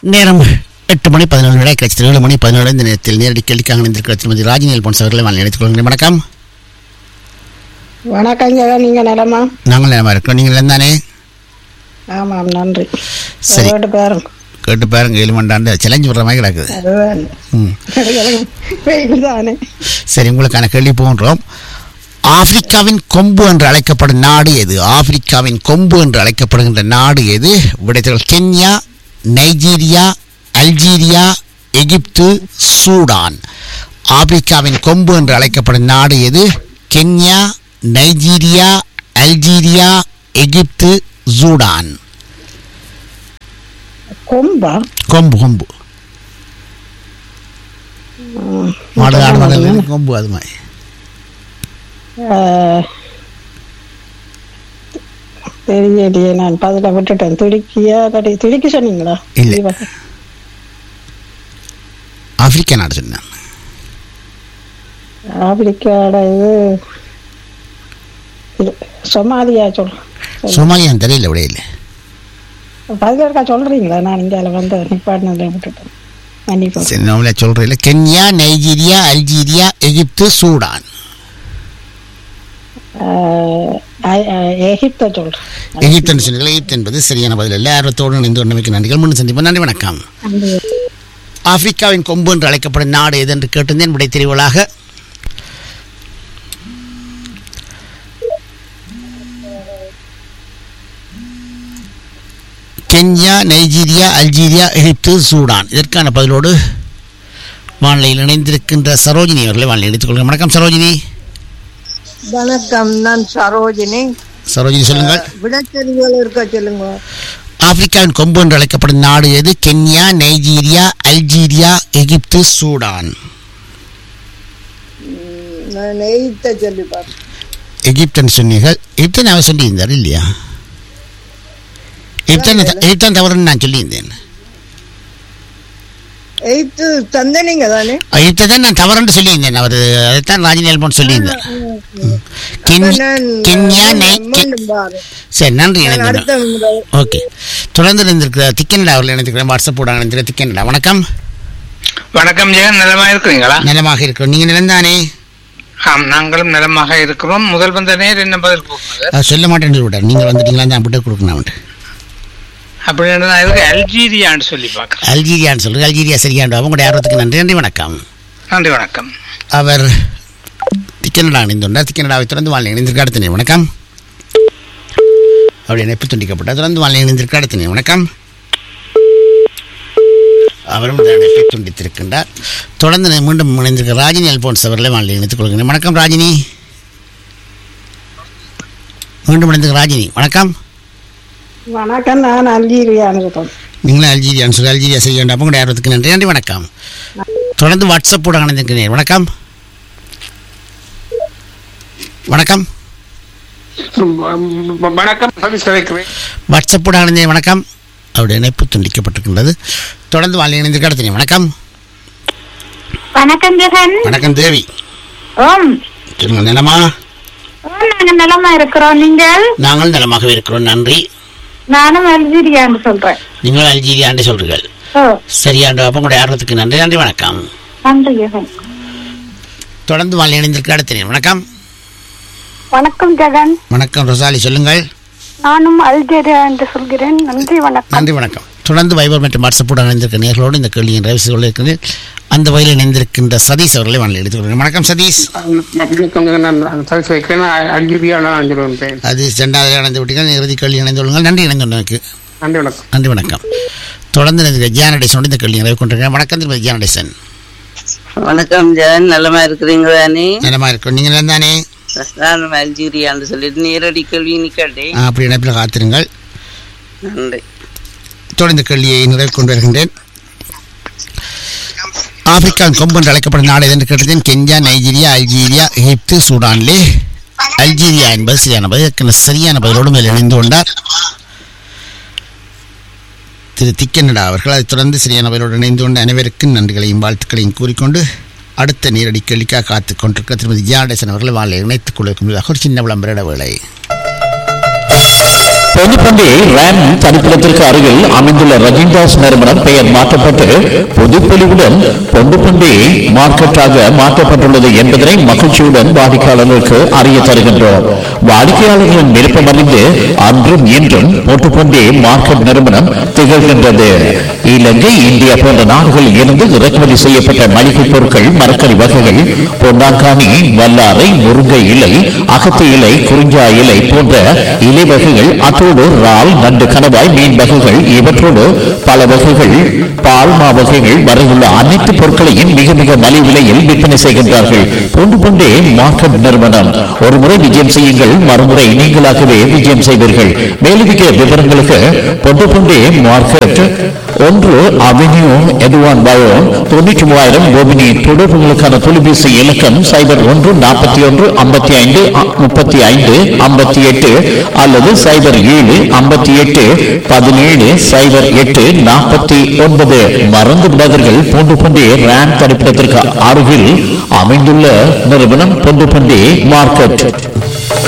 நேரம் 8 மணி 17 விட கிடைச்சது 7 மணி 17 இந்த நேரத்தில் நேரடி கேள்விக்காக இணைந்திருக்கிற திருமதி ராஜினி போன்ஸ் அவர்களை நான் நினைத்துக் கொள்கிறேன். வணக்கம். வணக்கம் ஜெகன், நீங்க நலமா? நாங்கள் நலமா இருக்கிறோம். நீங்கள் நலந்தானே? ஆமாம், நன்றி. சரி, கேட்டு பாருங்க. 7 மண்டாண்டு சேலஞ்சு விடுற மாதிரி கிடக்குது. சரி, உங்களுக்கான கேள்வி போன்றோம். ஆப்பிரிக்காவின் கொம்பு என்று அழைக்கப்படும் நாடு எது? ஆப்பிரிக்காவின் கொம்பு என்று அழைக்கப்படுகின்ற நாடு எது? விடைத்தல் கென்யா, நைஜீரியா, அல்ஜீரியா, எகிப்து, சூடான். ஆப்பிரிக்காவின் கொம்பு என்று அழைக்கப்படும் நாடு எது? கென்யா, நைஜீரியா, அல்ஜீரியா, எகிப்து, சூடான். கொம்பா? கொம்பு கொம்பு மாடு கொம்பு அது மாதிரி தெரியலையே, நான் பதில விட்டுட்டேன். துடிக்கி சொன்னீங்களா? இல்லை, ஆப்பிரிக்கா நாடு சொன்னேன். ஆப்பிரிக்காவோட இது சொமாலியா சொமாலியான்னு தெரியல, விட இல்லை. பதிலா சொல்றீங்களா? நான் இந்தியாவில் வந்து நிப்பாட்டினதை விட்டுட்டேன். சொல்றேன். கென்யா, நைஜீரியா, அல்ஜீரியா, எகிப்து, சூடான். எகிப்து சொன்னீர்கள். எகிப்து என்பது சரியான பதில் இல்லை. ஆர்வத்தோடு இணைந்து கொண்டமைக்கு நன்றிகள். முன்னு சந்திப்போம். நன்றி, வணக்கம். ஆப்பிரிக்காவின் கொம்பு என்று அழைக்கப்படும் நாடு எது என்று கேட்டிருந்தேன். விடை தெரிவுகளாக கென்யா, நைஜீரியா, அல்ஜீரியா, எகிப்து, சூடான். இதற்கான பதிலோடு வானிலையில் இணைந்திருக்கின்ற சரோஜினி அவர்களை வானிலை எடுத்துக் கொள்கிறேன். வணக்கம் சரோஜினி. வணக்கம், நான் சரோஜினி. சரோஜினி, சொல்லுங்கள். விடைத்தெரிவுகள் இருக்க சொல்லுங்க. ஆப்பிரிக்காவின் கொம்பு என்று அழைக்கப்படும் நாடு எது? கென்யா, நைஜீரியா, அல்ஜீரியா, எகிப்து, சூடான். நான் எகிப்தை சொல்லி பார்த்தேன். எகிப்துன்னு சொன்னீர்கள். எகிப்தை நான் சொல்லியிருந்தார் இல்லையா? எகிப்தான் தவறுன்னு நான் சொல்லியிருந்தேன். எகிப்து தந்தனீங்க தானே? எகிப்தை தான் நான் தவறுன்னு சொல்லியிருந்தேன். அவர் அதைத்தான் ராஜினி அல்போன் சொல்லியிருந்தார். சரி, நன்றி. ஓகே, தொடர்ந்து இணைந்திருக்கிற திக்கனடா அவர்கள் இணைந்திருக்கிறேன். வாட்ஸ்அப் கூட இணைந்திருக்கிற திக்கனடா. வணக்கம். வணக்கம் ஜெகன், நலமாக இருக்கிறீங்களா? நலமாக இருக்கிறோம். நீங்கள் நிலந்தானே? ஆம், நாங்களும் நலமாக இருக்கிறோம். முதல் வந்த நேர் என்ன பதில் கொடுக்கணும்? சொல்ல மாட்டேன்னு விட்டார். நீங்கள் வந்துட்டீங்களா? தான் விட்டு கொடுக்கணும். அப்படி அல்ஜீரியான்னு சொல்லி பார்க்க. அல்ஜீரியான்னு சொல்லுங்க. அல்ஜீரியா சரியாண்டு. உங்களுடைய ஆர்வத்துக்கு நன்றி. நன்றி, வணக்கம். நன்றி, வணக்கம். அவர் திக்கனடா இணைந்துள்ளார். திக்கனடாவை தொடர்ந்து வானிலை இணைந்திருக்க அடுத்த வணக்கம். அவருடைய இணைப்பு துண்டிக்கப்பட்டார். தொடர்ந்து வானிலை இணைந்திருக்க அடுத்த வணக்கம். அவரும் இணைப்பை துண்டித்திருக்கின்றார். தொடர்ந்து மீண்டும் இணைந்திருக்க ராஜினி அல்போன்ஸ் அவர்களை வானிலை இணைத்துக் கொள்கிறேன். வணக்கம் ராஜினி. மீண்டும் இணைந்திருக்க ராஜினி. வணக்கம். வணக்கம், நான் அல்ஜீரியான்னு சொல்றேன். நீங்களும் அல்ஜீரியான்னு சொல்லி அல்ஜீரியா செய்ய வேண்டாம். உங்களுடைய ஆர்வத்துக்கு நன்றி. நன்றி, வணக்கம். தொடர்ந்து வாட்ஸ்அப் கூட இணைந்திருக்கிறேன். வணக்கம். வணக்கம். வணக்கம், வாட்ஸ்அப் கூட இணைந்தேன். வணக்கம். அவருடைய இணைப்பு துண்டிக்கப்பட்டிருக்கின்றது. தொடர்ந்து வானிலை இணைந்திருக்க அடுத்த வணக்கம். வணக்கம் ஜெகன். வணக்கம் தேவி. ஓம். சொல்லுங்கள். நலமா? நாங்கள் நலமா இருக்கிறோம். நீங்கள்? நாங்கள் நலமாகவே இருக்கிறோம். நன்றி. நானும் அல்ஜீரியான்னு சொல்றேன். நீங்கள் அல்ஜீரியான்னு சொல்றீர்கள். சரியாண்டு. அப்ப உங்களுடைய ஆர்வத்துக்கு நன்றி. நன்றி, வணக்கம். நன்றி ஜெகன். தொடர்ந்து வானிலை இணைந்திருக்க அடுத்த வணக்கம். வணக்கம் ஜெகன். வணக்கம் ரொசாலி, சொல்லுங்கள். நானும் அல்ஜீரியா என்று சொல்கிறேன். நன்றி, வணக்கம். நன்றி, வணக்கம். தொடர்ந்து வைபர் மற்றும் வாட்ஸ்அப் கூட இணைந்திருக்க நேர்களோடு இந்த கேள்வியை நிறைவு செய்து கொண்டிருக்கிறேன். அந்த வகையில் இணைந்திருக்கின்ற சதீஷ் அவர்களை வானிலை எடுத்துக்கொள்கிறேன். வணக்கம் சதீஷ். அது இரண்டாவது இணைந்து விட்டீர்கள். இறுதி கேள்வி இணைந்து கொள்ளுங்கள். நன்றி, இணைந்துள்ளதற்கு நன்றி, வணக்கம். நன்றி, வணக்கம். தொடர்ந்து ஜியானடேசனோடு இந்த கேள்வி நிறைவு கொண்டிருக்கிறேன். வணக்கம் திருமதி ஜியானடேசன். வணக்கம் ஜெகன், நலமா இருக்கிறீங்க தானே? நலமா இருக்கிறோம். நீங்கள் நலந்தானே? நானும் அல்ஜீரியான்னு சொல்லிட்டு நேரடி கேள்வி நிக்கட்டேன். அப்படி இணைப்பில் காத்திருங்கள். நன்றி. தொடர்ந்து கேள்வியை நிறைவு கொண்டு வருகின்றேன். ஆப்பிரிக்காவின் கொம்பு என்று அழைக்கப்படும் நாடு என்று கேட்டதேன். கென்யா, நைஜீரியா, அல்ஜீரியா, எகிப்து, சூடானிலே அல்ஜீரியா என்பது சரியான பதில். சரியான பதிலோடு மேல் இணைந்து கொண்டார் திரு திக்கனடா அவர்கள். அதைத் தொடர்ந்து சரியான பதிலோடு இணைந்து கொண்ட அனைவருக்கும் நன்றிகளையும் வாழ்த்துக்களையும் கூறிக்கொண்டு அடுத்த நேரடி கேள்விக்காக காத்துக் கொண்டிருக்கிற திருமதி ஜியானடேசன் அவர்களை வானிலை இணைத்துக் கொள்வதற்கு ஒரு சின்ன விளம்பர வேலை. பொதுப்பண்டி ரேம் தனிப்பிடத்திற்கு அருகில் அமைந்துள்ள ரஜின்தாஸ் நிறுவனம் பெயர் மாற்றப்பட்டு பொதுப்பொலிவுடன் பொதுப்பண்டி மார்க்கெட்டாக மாற்றப்பட்டுள்ளது என்பதனை மகிழ்ச்சியுடன் வாடிக்கையாளர்களுக்கு அறிய தருகின்றோம். வாடிக்கையாளர்களின் விருப்பம் அறிந்து அன்றும் இன்றும் பொதுப்பண்டி மார்க்கெட் நிறுவனம் திகழ்கின்றது. இலங்கை, இந்தியா போன்ற நாடுகளில் இருந்து இறக்குமதி செய்யப்பட்ட மளிகை பொருட்கள், மரக்கறி வகைகள், பொன்னாங்கானி, வல்லாரை, முருங்கை இலை, அகத்தி இலை, குறிஞ்சா இலை போன்ற இலை வகைகள், அத்தோடு இறால், நண்டு, கணவாய், மீன் வகைகள், இவற்றோடு பல வகைகள், பால்மா வகைகள் வரையுள்ள அனைத்து பொருட்களையும் மிக மிக மலிவு விலையில் விற்பனை செய்கின்றார்கள். பொண்டு பொண்டே மார்க்கெட் நிறுவனம். ஒரு முறை விஜயம் செய்யுங்கள், மறுமுறை நீங்களாகவே விஜயம் செய்வீர்கள். மேலதிக விவரங்களுக்கு பொண்டு பொண்டே மார்க்கெட் 1 அவென்யூ எட்வான் பயோ 93,000 கோபினி. தொடர்புகளுக்கான தொலைபேசி இலக்கம் 01-41-55-35-58 அல்லது 07-58-17-08-49. மறந்து விடாதீர்கள், பொண்டு பண்டி ரேம் தடுப்பிடத்திற்கு அருகில் அமைந்துள்ள நிறுவனம் பொண்டு பண்டி மார்க்கெட்.